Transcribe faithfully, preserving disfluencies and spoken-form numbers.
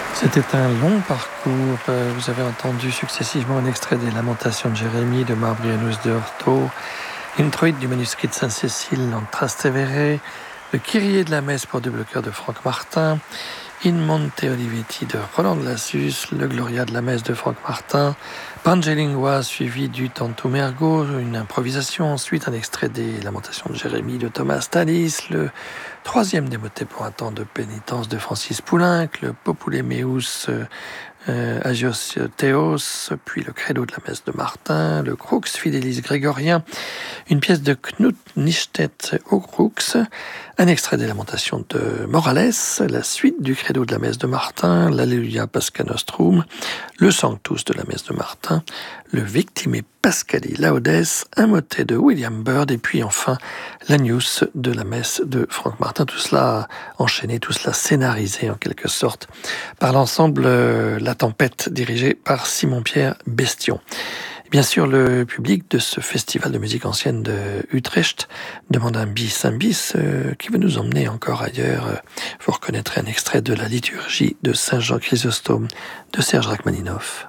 C'était un long parcours. Euh, Vous avez entendu successivement un extrait des Lamentations de Jérémie de Marbrianus de Horto, Introit du manuscrit de Saint-Cécile en Trastevere, le Kyrie de la messe pour double cœur de Franck Martin, In Monte Olivetti de Roland de Lassus, le Gloria de la messe de Franck Martin, Pangelingua suivi du Tantum Ergo, une improvisation, ensuite un extrait des Lamentations de Jérémie de Thomas Tallis, le troisième des motets pour un temps de pénitence de Francis Poulenc, le Populemeus euh, euh, Agios Theos, puis le Credo de la messe de Martin, le Crux Fidelis grégorien, une pièce de Knut Nistedt au Crux, un extrait des Lamentations de Morales, la suite du Credo de la messe de Martin, l'Alleluia Pasca Nostrum, le Sanctus de la messe de Martin, le Victime Pascali Laudes, un motet de William Byrd, et puis enfin l'Agnus de la messe de Franck Martin. Tout cela enchaîné, tout cela scénarisé en quelque sorte par l'ensemble euh, La Tempête, dirigé par Simon-Pierre Bestion. Bien sûr, le public de ce festival de musique ancienne de Utrecht demande un bis, un bis euh, qui va nous emmener encore ailleurs. Vous reconnaîtrez un extrait de la liturgie de Saint Jean Chrysostome de Serge Rachmaninoff.